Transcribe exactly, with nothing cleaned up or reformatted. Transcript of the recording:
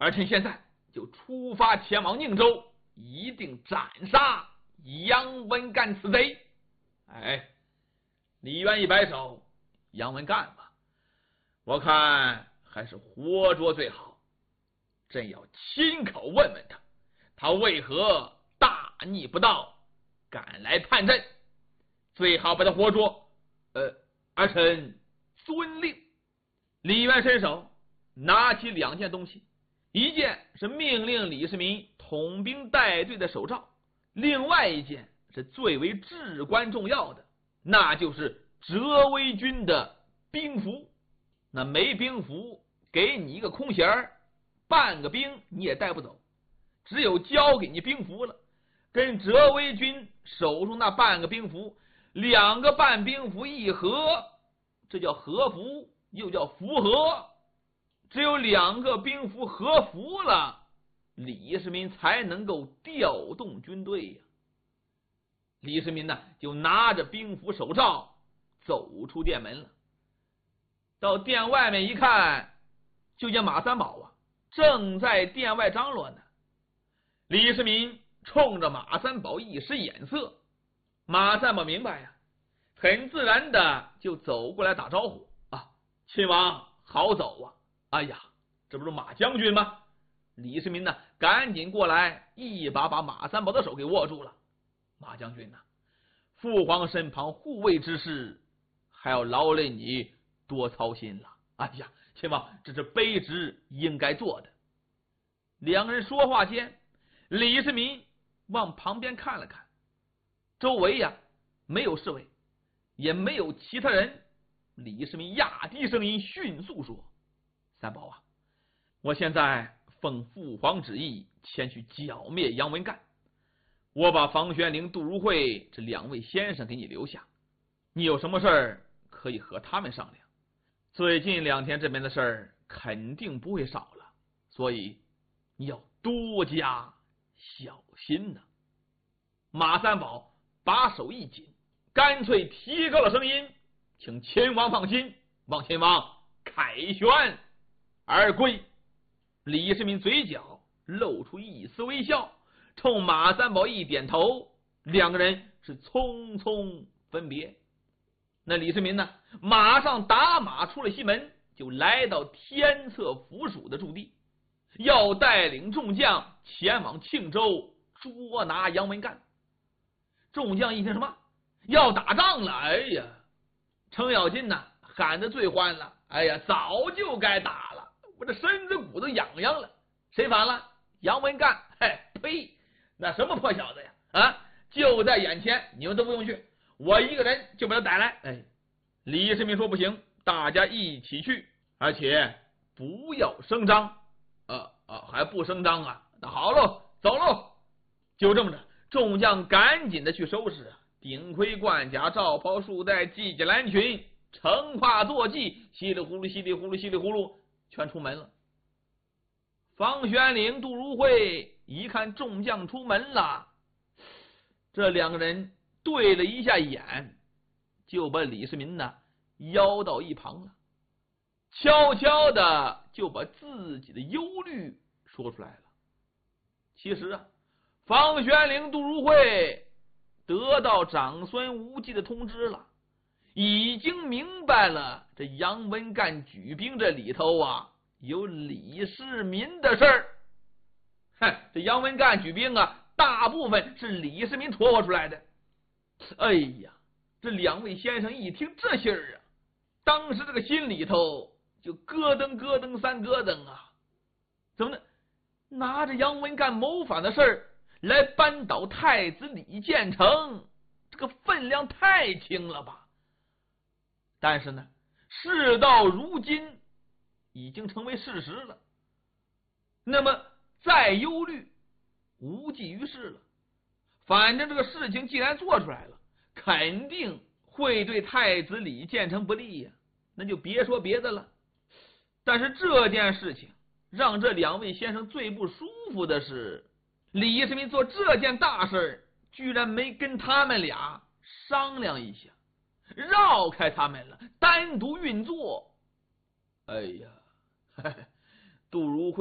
儿臣现在就出发前往宁州，一定斩杀杨文干此贼。哎，你愿意摆手杨文干吧？我看还是活捉最好。朕要亲口问问他，他为何大逆不道，赶来叛朕？最好把他活捉。呃，儿臣遵令。李渊伸手拿起两件东西，一件是命令李世民统兵带队的手诏，另外一件是最为至关重要的，那就是哲威军的兵符。那没兵符，给你一个空弦，半个兵你也带不走，只有交给你兵符了，跟哲威军手中那半个兵符，两个半兵符一合，这叫合符，又叫符合。只有两个兵符合符了，李世民才能够调动军队呀。李世民呢，就拿着兵符手诏走出殿门了。到殿外面一看，就见马三宝啊正在殿外张罗呢。李世民冲着马三宝一使眼色，马三宝明白呀，很自然的就走过来打招呼啊，亲王好走啊！哎呀，这不是马将军吗？李世民呢，赶紧过来，一把把马三宝的手给握住了。马将军呐、啊，父皇身旁护卫之事，还要劳累你多操心了。哎呀，亲王，这是卑职应该做的。两个人说话间，李世民往旁边看了看，周围呀没有侍卫，也没有其他人。李世民压低声音迅速说：三宝啊，我现在奉父皇旨意前去剿灭杨文干，我把房玄龄、杜如晦这两位先生给你留下，你有什么事儿可以和他们商量。最近两天这边的事儿肯定不会少了，所以你要多加小心呐、啊。马三宝把手一紧，干脆提高了声音：请亲王放心，望亲王凯旋而归。李世民嘴角露出一丝微笑，冲马三宝一点头，两个人是匆匆分别。那李世民呢，马上打马出了西门，就来到天策府署的驻地，要带领众将前往庆州捉拿杨文干。众将一听什么要打仗了，哎呀，程咬金呢喊得最欢了，哎呀，早就该打了，我这身子骨都痒痒了。谁反了？杨文干。嘿，呸，那什么破小子呀，啊，就在眼前，你们都不用去，我一个人就把他逮来。哎，李世民说不行，大家一起去，而且不要声张。呃呃，还不声张啊？那好喽，走喽。就这么着，众将赶紧的去收拾啊，顶盔贯甲、罩袍束带、系甲蓝裙，乘胯坐骑，稀里呼噜稀里呼噜稀里呼噜全出门了。房玄龄、杜如晦一看众将出门了，这两个人对了一下眼，就把李世民呢邀到一旁了，悄悄的就把自己的忧虑说出来了。其实啊，房玄龄、杜如晦得到长孙无忌的通知了，已经明白了这杨文干举兵这里头啊有李世民的事儿。哼，这杨文干举兵啊，大部分是李世民撮合出来的。哎呀，这两位先生一听这信儿啊，当时这个心里头就咯噔咯噔三咯噔啊，怎么呢？拿着杨文干谋反的事儿来扳倒太子李建成，这个分量太轻了吧？但是呢，事到如今已经成为事实了，那么再忧虑无济于事了。反正这个事情既然做出来了，肯定会对太子李建成不利呀，那就别说别的了。但是这件事情让这两位先生最不舒服的是，李世民做这件大事居然没跟他们俩商量一下，绕开他们了，单独运作。哎呀，杜如晦